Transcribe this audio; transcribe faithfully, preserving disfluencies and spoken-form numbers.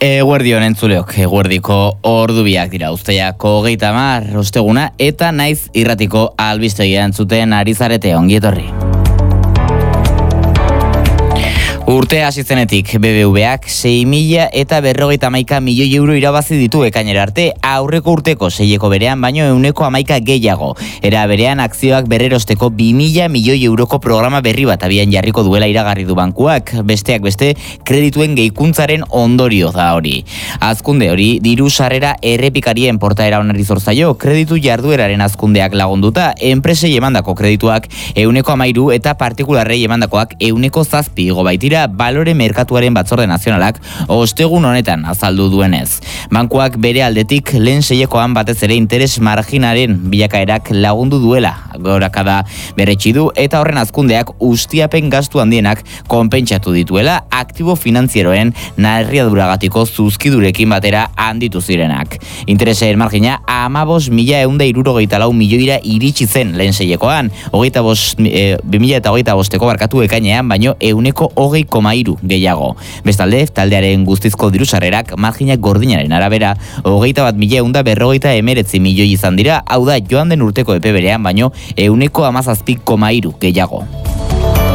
Eguerdion entzuleok, eguerdiko ordubiak dira, uztaiako hogeita hamar osteguna eta naiz irratiko albistegia entzuten ari zarete, ongi etorri. Urte hasi zenetik B B V-ak sei mila eta berrogeita hamaika milioi euro irabazi ditu ekainera arte, aurreko urteko seieko berean baino ehuneko hamaika gehiago. Era berean akzioak berrerosteko bi mila milioi euroko programa berri bat abian jarriko duela iragarri du bankuak, besteak beste kredituen gehikuntzaren ondorio da hori. Hazkunde hori diru sarrera errepikarien portaera onari zor zaio, kreditu jardueraren hazkundeak lagunduta, enpresei emandako kredituak ehuneko hamairu eta partikularrei emandakoak ehuneko zazpi igo baitira, balore merkatuaren batzorde nazionalak ostegun honetan azaldu duenez. Bankuak bere aldetik lehen seiekoan batez ere interes marginaren bilakaerak lagundu duela gorakada berretsi du eta horren hazkundeak ustiapen gastu handienak konpentsatu dituela aktibo finantzieroen narriaduragatiko zuzkidurekin batera handitu zirenak. Interesen margina hamabost mila ehun eta hirurogeita lau milioira iritsi zen lehen seiekoan, hogeita bost, e, bi mila hogeita bosteko barkatu ekainean baino ehuneko hogei koma hiru gehiago. Bestalde, taldearen guztizko dirusarrerak marginak gordinaren arabera hogeita bat mila ehun eta berrogeita hemeretzi milioi izan dira, hau da joan den urteko epe berean baino ehuneko hamazazpi koma hiru gehiago.